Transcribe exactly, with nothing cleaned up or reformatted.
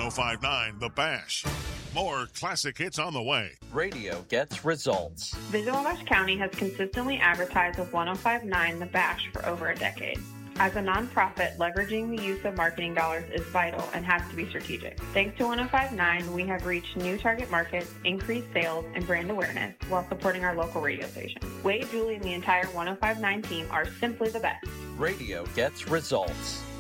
oh five nine The Bash. More classic hits on the way. Radio gets results. Visible Wabash County has consistently advertised with one oh five point nine The Bash for over a decade. As a nonprofit, leveraging the use of marketing dollars is vital and has to be strategic. Thanks to one oh five point nine, we have reached new target markets, increased sales, and brand awareness while supporting our local radio station. Wade, Julie, and the entire one oh five point nine team are simply the best. Radio gets results.